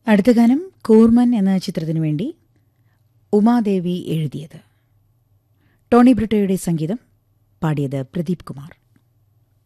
അടുത്ത ഗാനം കൂർമൻ എന്ന ചിത്രത്തിനു വേണ്ടി ഉമാദേവി എഴുതിയത്. ടോണി ബ്രിട്ടോയുടെ സംഗീതം, പാടിയത് പ്രദീപ് കുമാർ.